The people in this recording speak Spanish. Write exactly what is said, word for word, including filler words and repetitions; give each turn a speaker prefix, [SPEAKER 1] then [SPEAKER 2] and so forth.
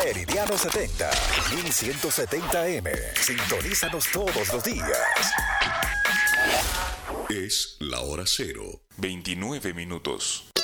[SPEAKER 1] Meridiano setenta, mil ciento setenta M. Sintonízanos todos los días.
[SPEAKER 2] Es la hora cero.
[SPEAKER 3] veintinueve minutos.